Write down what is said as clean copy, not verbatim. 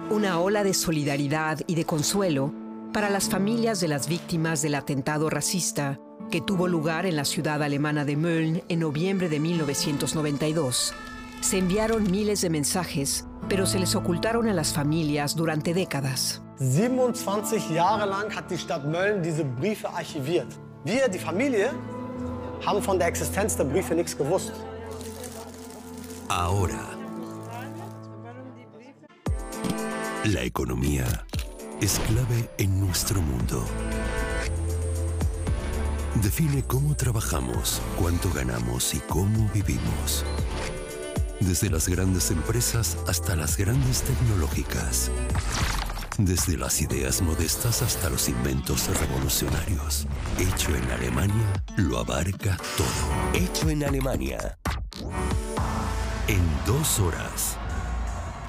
Una ola de solidaridad y de consuelo para las familias de las víctimas del atentado racista que tuvo lugar en la ciudad alemana de Mölln en noviembre de 1992. Se enviaron miles de mensajes, pero se les ocultaron a las familias durante décadas. 27 Jahre lang hat die Stadt Mölln diese Briefe archiviert. Wir, die Familie, haben von der Existenz der Briefe nichts gewusst. Ahora, la economía es clave en nuestro mundo. Define cómo trabajamos, cuánto ganamos y cómo vivimos. Desde las grandes empresas hasta las grandes tecnológicas. Desde las ideas modestas hasta los inventos revolucionarios. Hecho en Alemania lo abarca todo. Hecho en Alemania. En 2 horas.